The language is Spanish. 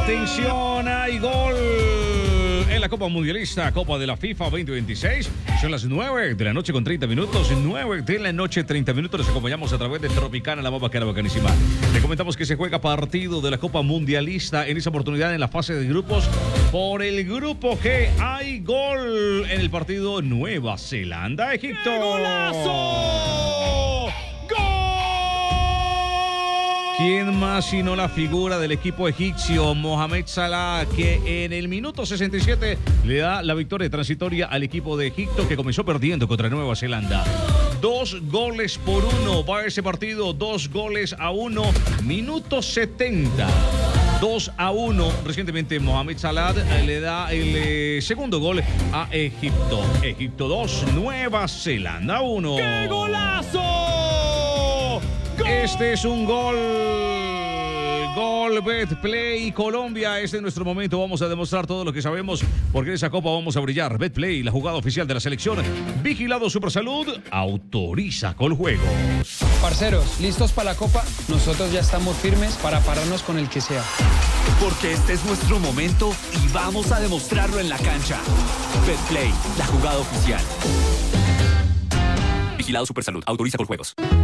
Atención, hay gol en la Copa Mundialista, Copa de la FIFA 2026. Son las 9 de la noche con 30 minutos. 9 de la noche, 30 minutos. Nos acompañamos a través de Tropicana, la bomba que era bacanísima. Le comentamos que se juega partido de la Copa Mundialista en esa oportunidad en la fase de grupos. Por el grupo G hay gol en el partido Nueva Zelanda-Egipto. ¡Qué golazo! ¿Quién más sino la figura del equipo egipcio, Mohamed Salah, que en el minuto 67 le da la victoria transitoria al equipo de Egipto, que comenzó perdiendo contra Nueva Zelanda? 2-1 va ese partido, 2-1, minuto 70. 2-1. Recientemente Mohamed Salah le da el segundo gol a Egipto. Egipto 2, Nueva Zelanda 1. ¡Qué golazo! Este es un gol Betplay Colombia. Este es nuestro momento. Vamos a demostrar todo lo que sabemos, porque en esa copa vamos a brillar. Betplay, la jugada oficial de la selección. Vigilado Supersalud, autoriza Coljuegos. Parceros, ¿listos para la copa? Nosotros ya estamos firmes para pararnos con el que sea. Porque este es nuestro momento y vamos a demostrarlo en la cancha. Betplay, la jugada oficial. Vigilado Supersalud, autoriza Coljuegos.